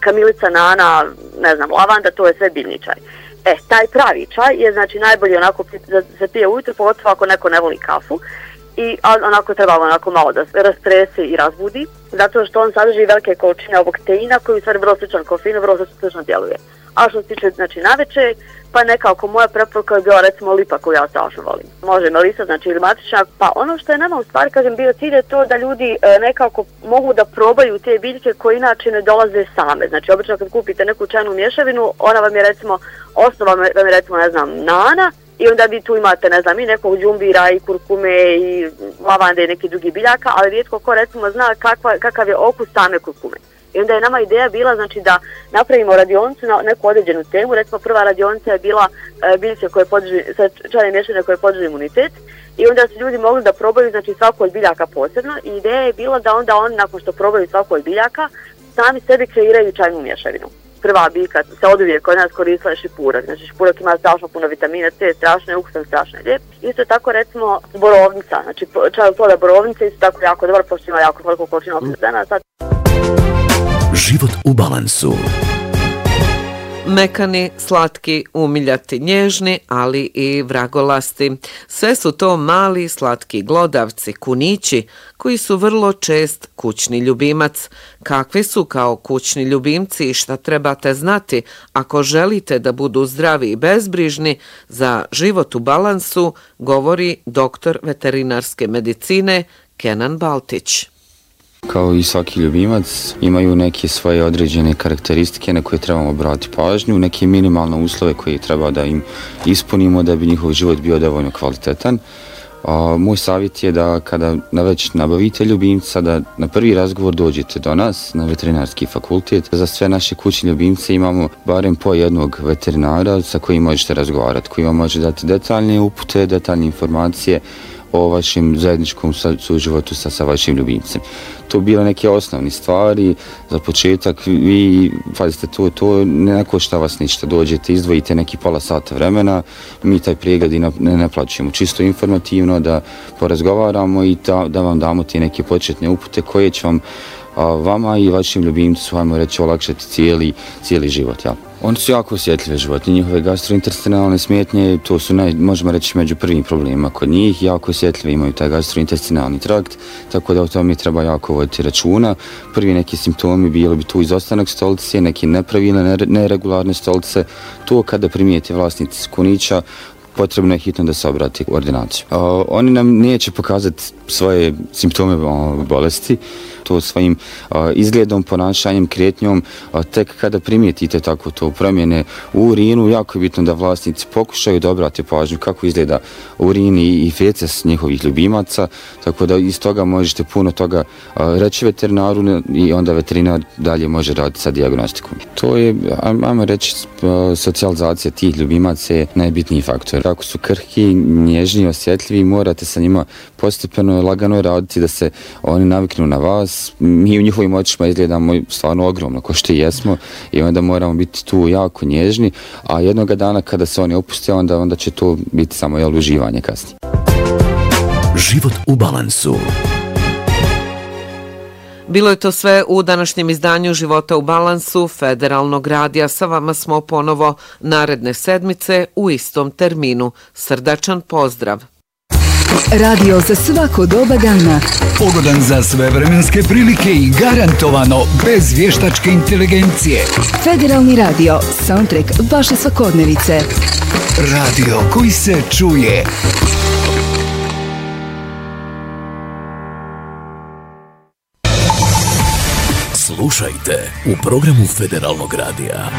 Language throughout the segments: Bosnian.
kamilica, nana, ne znam, lavanda, to je sve biljni čaj. Taj pravi čaj je znači najbolji onako da se pije ujutro, pogotovo ako neko ne voli kafu. I onako treba onako malo da se rastrese i razbudi, zato što on sadrži velike količine ovog teina koji u stvari vrlo sličan kofeinu, vrlo slično djeluje. A što se tiče znači naveče, pa nekako moja preporuka je bila recimo lipa koju ja strašno volim. Može melisa, znači ili matričnjak, pa ono što je nama u stvari, kažem, bio cilj je to da ljudi nekako mogu da probaju te biljke koje inače ne dolaze same. Znači obično kad kupite neku čajnu mješavinu, ona vam je recimo, osnova vam je recimo, ne znam, nana, i onda vi tu imate, ne znam, i nekog džumbira i kurkume i lavande i neki drugi biljaka, ali rijetko ko recimo zna kakav je okus same kurkume. I onda je nama ideja bila znači da napravimo radionicu na neku određenu temu. Recimo prva radionica je bila biljke koje podižu, čajne mješavine koje podižu imunitet, i onda su ljudi mogli da probaju znači svaku od biljaka posebno, i ideja je bila da onda oni nakon što probaju svaku od biljaka sami sebi kreiraju čajnu mješavinu. Prva biljka se oduvijek kod nas koristila je šipurak. Znači šipurak ima strašno puno vitamina C, strašno je ukusan, strašno je lijep. Isto tako recimo borovnica, znači čaj od ploda borovnice isto tako jako dobar, pošto ima jako veliko količinu oksidana. Život u balansu. Mekani, slatki, umiljati, nježni, ali i vragolasti. Sve su to mali, slatki glodavci, kunići, koji su vrlo čest kućni ljubimac. Kakvi su kao kućni ljubimci i šta trebate znati ako želite da budu zdravi i bezbrižni, za život u balansu govori doktor veterinarske medicine Kenan Baltić. Kao i svaki ljubimac, imaju neke svoje određene karakteristike na koje trebamo brati pažnju, neke minimalne uslove koje treba da im ispunimo da bi njihov život bio dovoljno kvalitetan. Moj savjet je da kada već nabavite ljubimca, da na prvi razgovor dođete do nas na veterinarski fakultet. Za sve naše kućne ljubimce imamo barem po jednog veterinara sa kojim možete razgovarati, koji vam može dati detaljne upute, detaljne informacije o vašem zajedničkom suživotu sa vašim ljubimcem. To bila neke osnovne stvari. Za početak vi, pazite, to ne košta vas ništa. Dođete, izdvojite neki pola sata vremena, mi taj pregled i ne naplaćujemo. Čisto informativno da porazgovaramo i da vam damo te neke početne upute koje će vam vama i vašim ljubimcu, ajmo reći, olakšati cijeli život. Ja. Oni su jako osjetljive životinje, njihove gastrointestinalne smetnje, to su možemo reći među prvim problemima kod njih, jako osjetljive, imaju taj gastrointestinalni trakt, tako da o tome treba jako voditi računa. Prvi neki simptomi bili bi tu izostanak stolice, neke nepravilne, neregularne stolice. To kada primijete vlasnici kunića, potrebno je hitno da se obrati u ordinaciju. Oni nam neće pokazati svoje simptome bolesti, to svojim izgledom, ponašanjem, kretnjom, tek kada primijetite tako to promjene u urinu, jako je bitno da vlasnici pokušaju da obrate pažnju kako izgleda urin i feces njihovih ljubimaca, tako da iz toga možete puno toga reći veterinaru i onda veterinar dalje može raditi sa dijagnostikom. To je, ajmo reći, socijalizacija tih ljubimaca je najbitniji faktor. Ako su krhki, nježni, osjetljivi, morate sa njima postepeno, lagano raditi da se oni naviknu na vas. Mi u njihovim očima izgledamo stvarno ogromno, ko što i jesmo, i onda moramo biti tu jako nježni, a jednoga dana kada se oni opuste, onda će to biti samo uživanje kasnije. Život u balansu. Bilo je to sve u današnjem izdanju Života u balansu Federalnog radija. Sa vama smo ponovo naredne sedmice u istom terminu. Srdačan pozdrav. Radio za svako doba dana. Pogodan za sve vremenske prilike i garantovano bez vještačke inteligencije. Federalni radio, soundtrack vaše svakodnevice. Radio koji se čuje. Slušajte u programu Federalnog radija.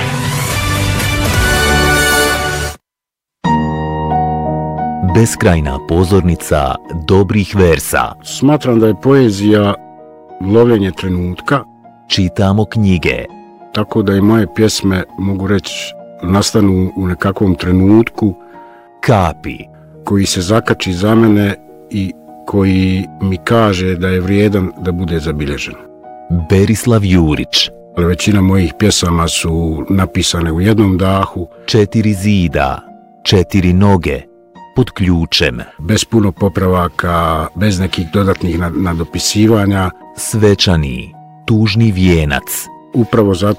Beskrajna pozornica dobrih versa. Smatram da je poezija lovljenje trenutka. Čitamo knjige. Tako da i moje pjesme, mogu reći, nastanu u nekakvom trenutku. Kapi. Koji se zakači za mene i koji mi kaže da je vrijedan da bude zabilježen. Berislav Jurić. Većina mojih pjesama su napisane u jednom dahu. 4 zida, 4 noge, pod ključem. Bez puno popravaka, bez nekih dodatnih nadopisivanja. Svečani, tužni vijenac. Upravo zato